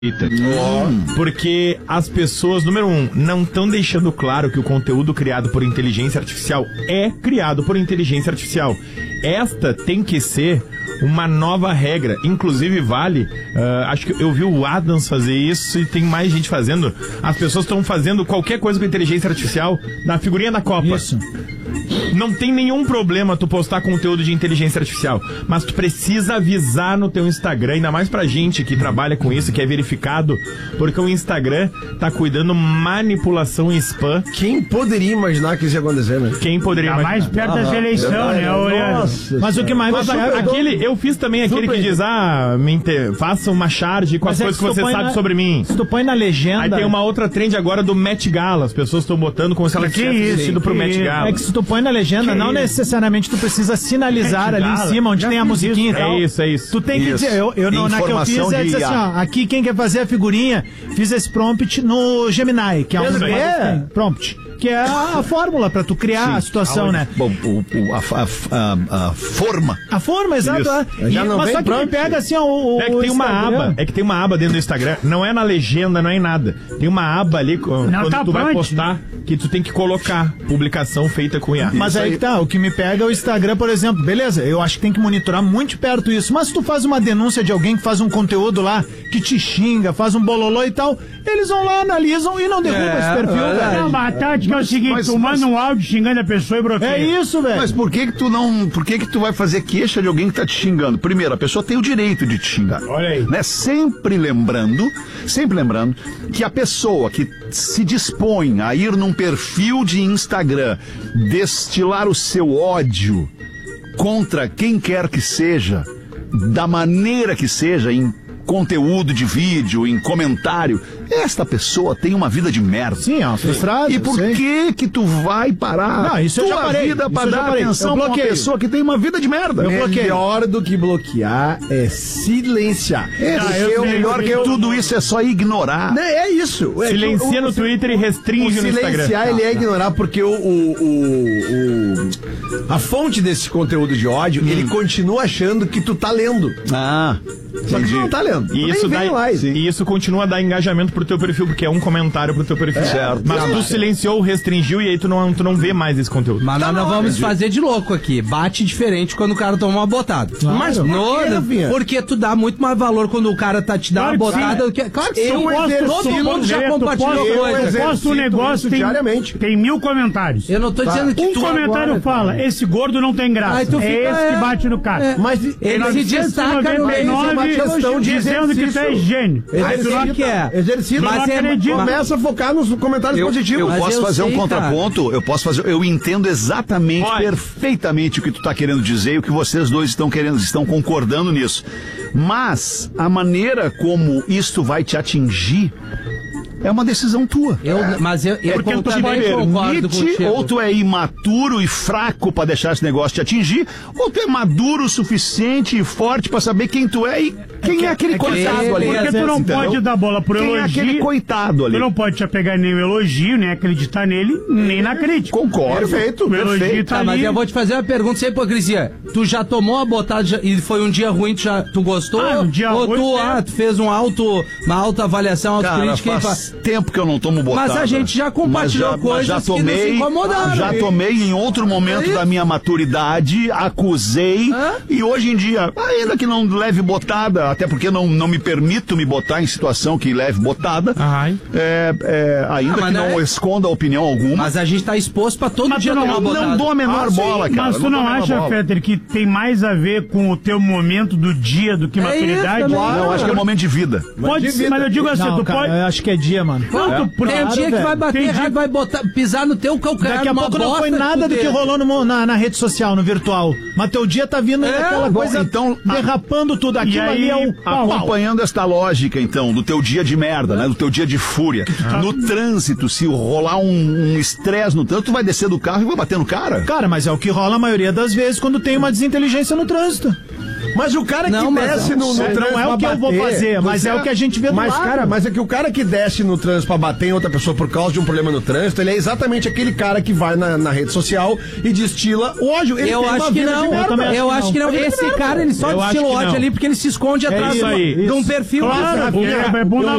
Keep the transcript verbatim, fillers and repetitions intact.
Porque as pessoas, número um, não estão deixando claro que o conteúdo criado por inteligência artificial é criado por inteligência artificial. Esta tem que ser uma nova regra. Inclusive vale, uh, acho que eu vi o Adams fazer isso e tem mais gente fazendo. As pessoas estão fazendo qualquer coisa com inteligência artificial na figurinha da Copa. Isso. Não tem nenhum problema tu postar conteúdo de inteligência artificial, mas tu precisa avisar no teu Instagram, ainda mais pra gente que trabalha com isso, que é verificado, porque o Instagram tá cuidando manipulação e spam. Quem poderia imaginar que isso ia acontecer, né? Quem poderia Tá imaginar? mais perto das Ah, eleições, verdade, né, Oriano? Nossa, Mas o que mais Mas vai a- aquele, eu fiz também aquele Super. que diz, ah, me inter... faça uma charge com as Mas é coisas que que se tu você põe sabe na- sobre mim. Se tu põe na legenda... Aí tem uma outra trend agora do Met Gala, as pessoas estão botando como se elas Que tivessem isso, vestido pro que Met isso. Gala. É que se tu põe na legenda, Que não isso? necessariamente tu precisa sinalizar Met ali Gala. em cima, onde Já tem a fiz musiquinha isso. e tal. É isso, é isso. Tu tem que Isso. dizer, eu, eu não, na que eu fiz Informação é de dizer assim, I A. ó, aqui quem quer fazer a figurinha, fiz esse prompt no Gemini, que é um Mesmo? é, prompt, que é a, a fórmula pra tu criar a situação, né? Bom, o, o- a, a- a- a forma. A forma, exato. Isso. É. Já E- não mas vem só que me prompt. pega assim, ó, o, É que o tem uma Instagram. aba, é que tem uma aba dentro do Instagram, não é na legenda, não é em nada. Tem uma aba ali co- Não, quando tá tu vai pronto. postar que tu tem que colocar publicação feita com I A. Mas aí que tá, o que me pega é o Instagram, por exemplo. Beleza, eu acho que tem que monitorar muito de perto isso. Mas se tu faz uma denúncia de alguém que faz um conteúdo lá, que te xinga, faz um bololô e tal, eles vão lá, analisam e não derrubam É, esse perfil, é cara. Não, mas a tática é o seguinte, mas- tu manda mas- um áudio xingando a pessoa e bloqueia. É isso, velho. Mas por que que tu não, por que que tu vai fazer queixa de alguém que tá te xingando? Primeiro, a pessoa tem o direito de te xingar. Olha aí. Né? Sempre lembrando, sempre lembrando que a pessoa que se dispõe a ir num perfil de Instagram, destilar o seu ódio contra quem quer que seja, da maneira que seja, em conteúdo de vídeo, em comentário, esta pessoa tem uma vida de merda. Sim, ó, frustrado. E por sei. que que tu vai parar Não, isso eu tua já parei, vida isso pra eu já dar parei. atenção Eu pra uma bloqueio. pessoa que tem uma vida de merda? Eu bloqueio. Melhor do que bloquear é silenciar. É, Tá, porque eu o sei, melhor eu que sei. tudo isso é só ignorar. Né, É isso. É que Silencia o- no o- Twitter e O restringe no Instagram. silenciar, ele é ignorar porque o, o, o- o- a fonte desse conteúdo de ódio, ele continua achando que tu tá lendo. Ah, Só que tu não tá lendo. Tu E nem isso, vem dá, lá. e isso continua a dar engajamento pro teu perfil, porque é um comentário pro teu perfil. Certo. Mas tu silenciou, restringiu e aí tu não, tu não vê mais esse conteúdo. Mas nós não vamos fazer de louco aqui. Bate diferente quando o cara toma uma botada. Mas por no, quê, Rafinha? porque tu dá muito mais valor quando o cara tá te dando Claro uma que botada. sim. do que- Claro que Eu sim. exercito Todo mundo já Tu compartilhou posta- eu coisa. Tu posta um exercito negócio, isso tem, diariamente. tem mil comentários. Eu não tô dizendo que Um tu comentário agora- fala, esse gordo não tem graça. Aí tu é fica, esse é, que bate no cara. é. Mas Ele se destaca no meio. é uma questão de dizendo que tu é exercício. gênio. Aí tu não quer. Exercício. Mas é- acredito. Começa a focar nos comentários Eu, positivos. eu Mas posso eu fazer um sei, contraponto, eu posso fazer, eu entendo exatamente, Pode. perfeitamente o que tu tá querendo dizer e o que vocês dois estão querendo, estão concordando nisso. Mas a maneira como isso vai te atingir é uma decisão tua. Eu, mas eu, eu Porque tu também te concordo Permite, contigo. ou tu é imaturo e fraco pra deixar esse negócio te atingir, ou tu é maduro o suficiente e forte pra saber quem tu é e quem é, aquele é que coitado ele- ali. Porque tu não Entendeu? pode dar bola pro Quem é elogio. aquele coitado ali? Tu não pode te apegar nem no elogio, nem acreditar nele, nem na crítica. Concordo. Perfeito, O elogio perfeito. tá Tá, mas ali. eu vou te fazer uma pergunta sem hipocrisia. Tu já tomou a botada já- e foi um dia ruim, tu, já, tu gostou? Ah, um dia ou ruim, tu, é. ah, tu fez um alto, uma autoavaliação, Cara, autocrítica e faz fa- tempo que eu não tomo botada. Mas a gente já compartilhou Mas já- mas coisas já que nos tomei, incomodaram. Já tomei em outro momento Aí- da minha maturidade, acusei, Hã? e hoje em dia, ainda que não leve botada, até porque não, não me permito me botar em situação que leve botada, Ai. é, é, ainda Ah, mas que não não é- esconda opinião alguma, Mas a gente tá exposto pra todo Mas dia tu não- tomar eu botada. não dou a menor Ah, sim, bola, cara. Mas eu tu dou não a menor acha, bola. Fetter, que tem mais a ver com o teu momento do dia do que É maturidade? isso também. Não, acho que é momento de vida. Pode ser, mas eu digo assim, Não, tu cara, pode... eu acho que é dia, mano. Não, tu- Tem um claro, dia que velho. vai bater Tem errado, dia- vai botar, pisar no teu calcanhar. Daqui a numa pouco não bosta foi nada tu do que tem. rolou no mo- na, na rede social, no virtual. Mas teu dia tá vindo aí É, aquela bom, coisa então, a- derrapando tudo. Aquilo aí, ali é o pau. Acompanhando esta lógica, então, do teu dia de merda, né? Do teu dia de fúria. No trânsito, se rolar um estresse um no trânsito, tu vai descer do carro e vai bater no cara. Cara, mas é o que rola a maioria das vezes quando tem uma desinteligência no trânsito. Mas o cara Não, que mas desce no, no não trânsito é o que pra eu vou bater, fazer, mas você- é o que a gente vê do Mas, lado. cara, mas é que o cara que desce no trânsito pra bater em outra pessoa por causa de um problema no trânsito, ele é exatamente aquele cara que vai na, na rede social e destila o ódio. Ele Eu tem uma acho que vida de não. merda. Eu acho que não. Esse cara, ele só Eu acho destila que o ódio não. ali porque ele se esconde atrás isso aí. de um perfil. Claro, de- porque é bunda